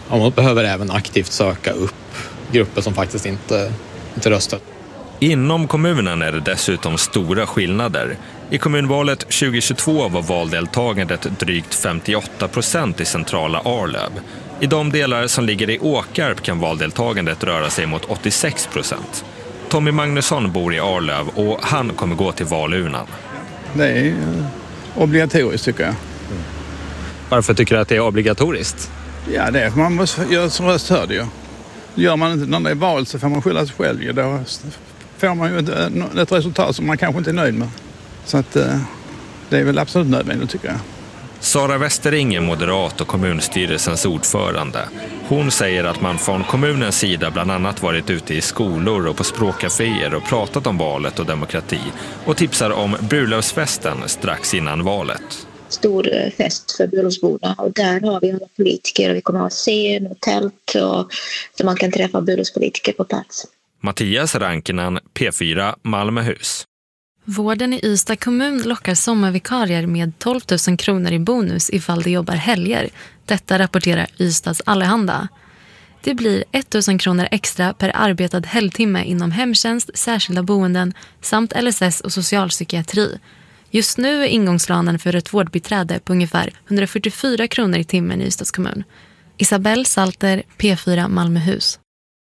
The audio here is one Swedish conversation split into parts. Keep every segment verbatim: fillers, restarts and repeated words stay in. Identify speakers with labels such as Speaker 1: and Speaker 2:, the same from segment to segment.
Speaker 1: Ja, man behöver även aktivt söka upp grupper som faktiskt inte, inte röstar.
Speaker 2: Inom kommunen är det dessutom stora skillnader. I kommunvalet tjugohundratjugotvå var valdeltagandet drygt femtioåtta procent i centrala Arlöv. I de delar som ligger i Åkarp kan valdeltagandet röra sig mot åttiosex procent. Tommy Magnusson bor i Arlöv och han kommer gå till valurnan.
Speaker 3: Det är obligatoriskt tycker jag.
Speaker 1: Mm. Varför tycker du att det är obligatoriskt?
Speaker 3: Ja, det är man måste göra som röst hörd ju. Gör man inte när det är val så får man skylla sig själv ju. Då får man ju ett, ett resultat som man kanske inte är nöjd med. Så att det är väl absolut nödvändigt tycker jag.
Speaker 2: Sara Westering är moderat och kommunstyrelsens ordförande. Hon säger att man från kommunens sida bland annat varit ute i skolor och på språkcaféer och pratat om valet och demokrati och tipsar om Burlövsfesten strax innan valet.
Speaker 4: Stor fest för Burlövsborna och där har vi alla politiker och vi kommer att ha scen och tält och så man kan träffa Burlövspolitiker på plats.
Speaker 2: Mattias Rankinen, P fyra, Malmöhus.
Speaker 5: Vården i Ystad kommun lockar sommarvikarier med tolv tusen kronor i bonus ifall de jobbar helger. Detta rapporterar Ystads Allehanda. Det blir tusen kronor extra per arbetad helgtimme inom hemtjänst, särskilda boenden samt L S S och socialpsykiatri. Just nu är ingångslönen för ett vårdbiträde på ungefär hundrafyrtiofyra kronor i timmen i Ystads kommun. Isabelle Salter, P fyra, Malmöhus.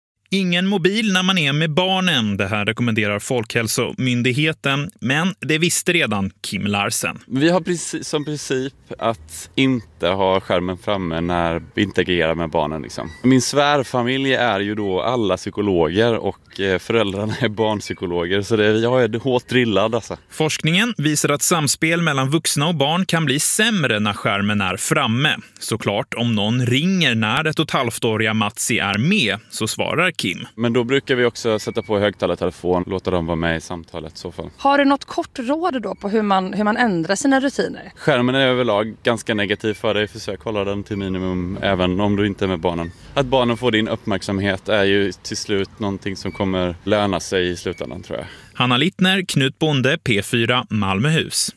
Speaker 6: Ingen mobil när man är med barnen, det här rekommenderar Folkhälsomyndigheten, men det visste redan Kim Larsen.
Speaker 7: Vi har precis, som princip att inte ha skärmen framme när vi interagerar med barnen. Liksom. Min svärfamilj är ju då alla psykologer och föräldrarna är barnpsykologer, så det, jag är hårt drillad. Alltså.
Speaker 6: Forskningen visar att samspel mellan vuxna och barn kan bli sämre när skärmen är framme. Såklart, om någon ringer när ett och ett halvtåriga Matsi är med, så svarar Kim.
Speaker 7: Men då brukar vi också sätta på högtalartelefon, låta dem vara med i samtalet i så fall.
Speaker 8: Har du något kort råd då på hur man, hur man ändrar sina rutiner?
Speaker 7: Skärmen är överlag ganska negativ för dig. Försök hålla den till minimum även om du inte är med barnen. Att barnen får din uppmärksamhet är ju till slut någonting som kommer löna sig i slutändan, tror jag.
Speaker 6: Hanna Littner, Knut Bonde, P fyra, Malmöhus.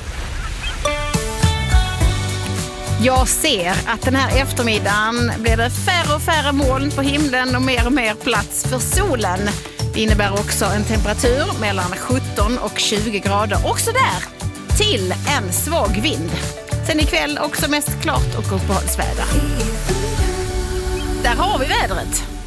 Speaker 9: Jag ser att den här eftermiddagen blir det färre och färre moln på himlen och mer och mer plats för solen. Det innebär också en temperatur mellan sjutton och tjugo grader. Också där till en svag vind. Sen ikväll också mest klart och uppehållsväder. Där har vi vädret.